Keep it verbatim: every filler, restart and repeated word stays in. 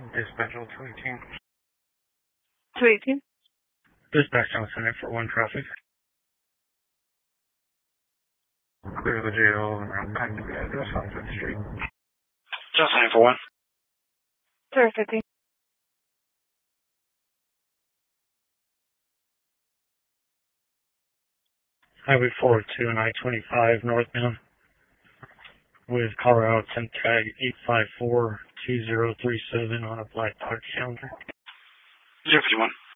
Dispatch on two eighteen. two eighteen? Dispatch on Senate for one traffic. Clear the jail around nine address on fifth Street. Just nine for one. Sorry, fifty. Highway four oh two and I twenty-five northbound with Colorado temp tag eight five four two zero three seven on a black Dodge Challenger. zero fifty-one.